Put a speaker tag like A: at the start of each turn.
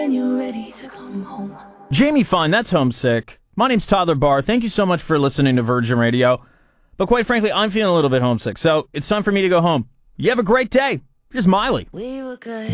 A: when you're ready to come home.
B: Jamie Fine, that's Homesick. My name's Tyler Barr. Thank you so much for listening to Virgin Radio. But quite frankly, I'm feeling a little bit homesick, so it's time for me to go home. You have a great day. Here's Miley.
A: We were good.